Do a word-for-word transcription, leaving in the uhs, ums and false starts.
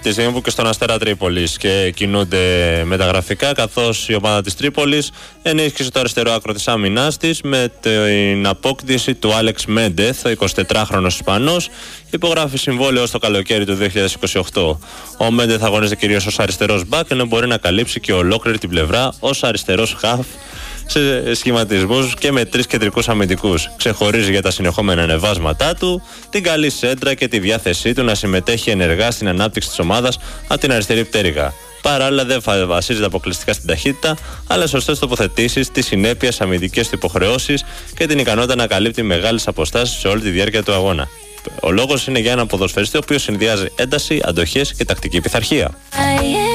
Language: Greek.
τη στιγμή που και στον Αστέρα Τρίπολης και κινούνται μεταγραφικά, καθώς η ομάδα της Τρίπολης ενίσχυσε το αριστερό άκρο της άμυνάς της με την απόκτηση του Άλεξ Μέντεθ, ο εικοσιτετράχρονος Ισπανός, υπογράφει συμβόλαιο στο καλοκαίρι του δύο χιλιάδες είκοσι οκτώ. Ο Μέντεθ αγωνίζεται κυρίως ως αριστερός μπακ, ενώ μπορεί να καλύψει και ολόκληρη την πλευρά ως αριστερός χαφ σε σχηματισμούς και με τρεις κεντρικούς αμυντικούς. Ξεχωρίζει για τα συνεχόμενα ανεβάσματά του, την καλή σέντρα και τη διάθεσή του να συμμετέχει ενεργά στην ανάπτυξη της ομάδας από την αριστερή πτέρυγα. Παράλληλα, δεν βασίζεται αποκλειστικά στην ταχύτητα, αλλά σωστές τοποθετήσεις, τη συνέπεια στις αμυντικές του υποχρεώσεις και την ικανότητα να καλύπτει μεγάλες αποστάσεις σε όλη τη διάρκεια του αγώνα. Ο λόγος είναι για έναν ποδοσφαιριστή ο οποίος συνδυάζει ένταση, αντοχές και τακτική πειθαρχία.